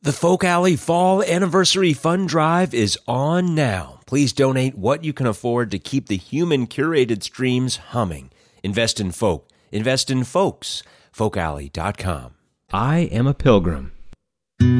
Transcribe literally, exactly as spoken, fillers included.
The Folk Alley Fall Anniversary Fund Drive is on now. Please donate what you can afford to keep the human-curated streams humming. Invest in folk. Invest in folks. folk alley dot com. I am a pilgrim.